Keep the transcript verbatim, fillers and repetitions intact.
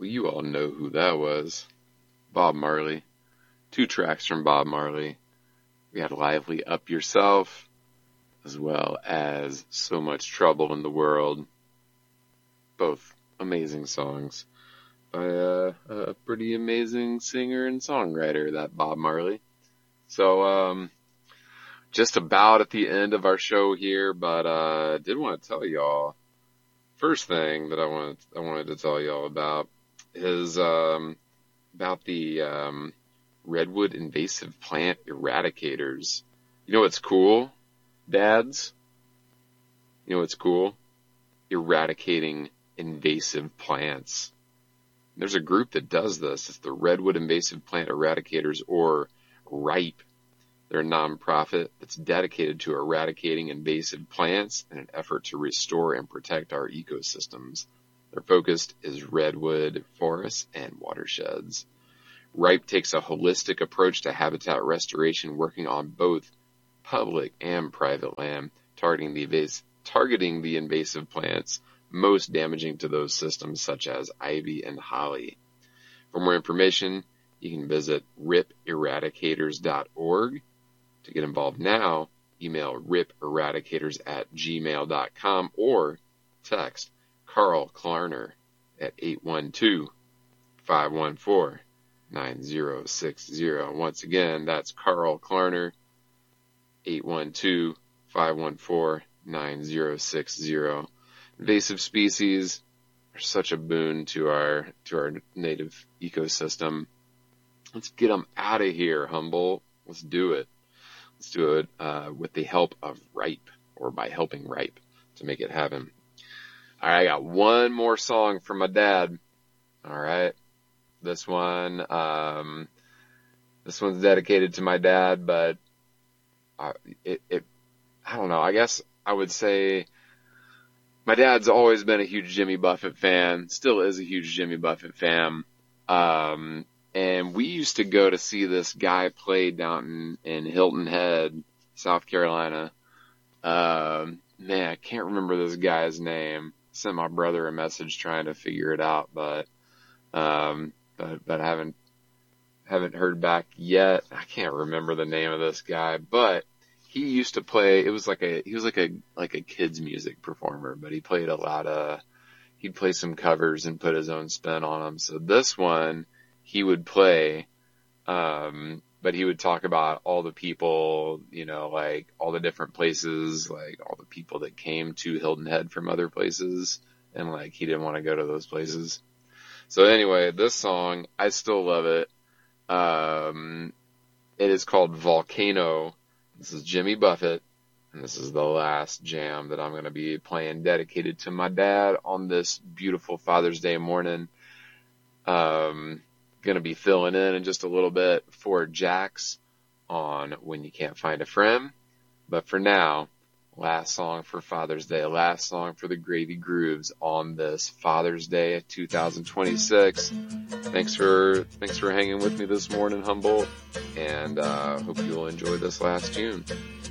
Well, you all know who that was. Bob Marley. Two tracks from Bob Marley. We had Lively Up Yourself, as well as So Much Trouble in the World. Both amazing songs by a, a pretty amazing singer and songwriter, that Bob Marley. So, um, just about at the end of our show here, but uh, did want to tell y'all, first thing that I wanted, I wanted to tell y'all about is um, about the um, redwood invasive plant eradicators. You know what's cool, dads? You know what's cool? Eradicating invasive plants. There's a group that does this. It's the Redwood Invasive Plant Eradicators, or RIPE. They're a nonprofit that's dedicated to eradicating invasive plants in an effort to restore and protect our ecosystems. Their focus is redwood forests and watersheds. RIPE takes a holistic approach to habitat restoration, working on both public and private land, targeting the, invas- targeting the invasive plants most damaging to those systems, such as ivy and holly. For more information, you can visit rip eradicators dot org. To get involved now, email rip eradicators at gmail dot com or text Carl Klarner at eight one two, five one four, nine zero six zero. Once again, that's Carl Klarner, eight one two, five one four, nine zero six zero. Invasive species are such a boon to our to our native ecosystem. Let's get them out of here, Humboldt. Let's do it. Let's do it uh, with the help of RIPE, or by helping RIPE to make it happen. All right, I got one more song from my dad. All right, this one, um, this one's dedicated to my dad, but uh, it, it, I don't know. I guess I would say my dad's always been a huge Jimmy Buffett fan. Still is a huge Jimmy Buffett fan. Um, And we used to go to see this guy play down in, in Hilton Head, South Carolina. Um, man, I can't remember this guy's name. Sent my brother a message trying to figure it out, but, um, but, but I haven't, haven't heard back yet. I can't remember the name of this guy, but he used to play, it was like a, he was like a, like a kid's music performer, but he played a lot of, he'd play some covers and put his own spin on them. So this one, he would play, um, but he would talk about all the people, you know, like all the different places, like all the people that came to Hilton Head from other places, and like he didn't want to go to those places. So anyway, this song, I still love it. Um, it is called Volcano. This is Jimmy Buffett, and this is the last jam that I'm going to be playing, dedicated to my dad on this beautiful Father's Day morning. Um, going to be filling in in just a little bit for Jax on When You Can't Find a Friend. But for now, last song for Father's Day, last song for the Gravy Grooves on this Father's Day of two thousand twenty-six. Thanks for, thanks for hanging with me this morning, Humboldt, and, uh, hope you'll enjoy this last tune.